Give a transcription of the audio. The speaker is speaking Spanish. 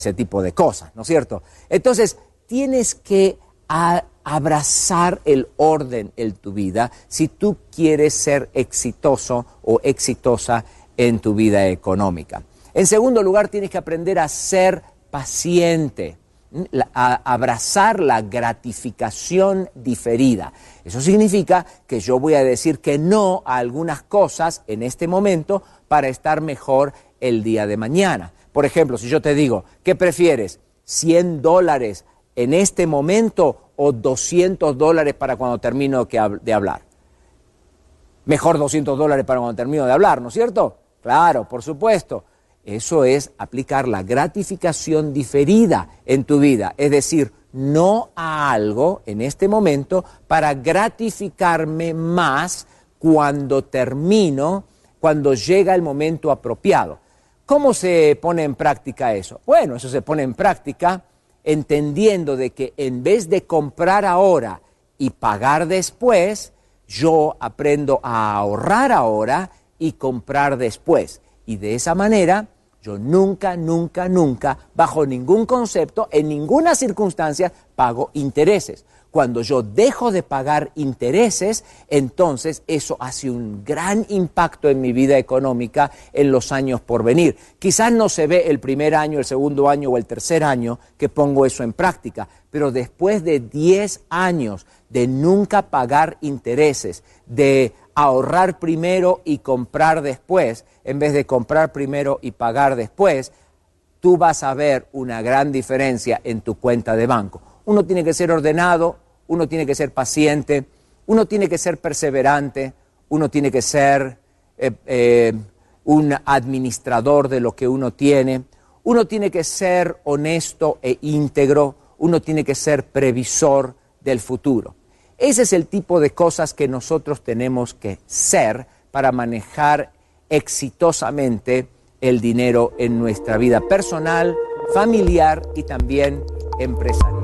ese tipo de cosas, ¿no es cierto? Entonces, tienes que abrazar el orden en tu vida si tú quieres ser exitoso o exitosa en tu vida económica. En segundo lugar, tienes que aprender a ser paciente, a abrazar la gratificación diferida. Eso significa que yo voy a decir que no a algunas cosas en este momento para estar mejor el día de mañana. Por ejemplo, si yo te digo, ¿qué prefieres? ¿$100 en este momento o $200 para cuando termino de hablar? Mejor $200 para cuando termino de hablar, ¿no es cierto? Claro, por supuesto. Eso es aplicar la gratificación diferida en tu vida, es decir, no a algo en este momento para gratificarme más cuando termino, cuando llega el momento apropiado. ¿Cómo se pone en práctica eso? Bueno, eso se pone en práctica entendiendo de que en vez de comprar ahora y pagar después, yo aprendo a ahorrar ahora y comprar después. Y de esa manera, yo nunca, bajo ningún concepto, en ninguna circunstancia, pago intereses. Cuando yo dejo de pagar intereses, entonces eso hace un gran impacto en mi vida económica en los años por venir. Quizás no se ve el primer año, el segundo año o el tercer año que pongo eso en práctica, pero después de 10 años de nunca pagar intereses, de ahorrar primero y comprar después, en vez de comprar primero y pagar después, tú vas a ver una gran diferencia en tu cuenta de banco. Uno tiene que ser ordenado, uno tiene que ser paciente, uno tiene que ser perseverante, uno tiene que ser un administrador de lo que uno tiene que ser honesto e íntegro, uno tiene que ser previsor del futuro. Ese es el tipo de cosas que nosotros tenemos que ser para manejar exitosamente el dinero en nuestra vida personal, familiar y también empresarial.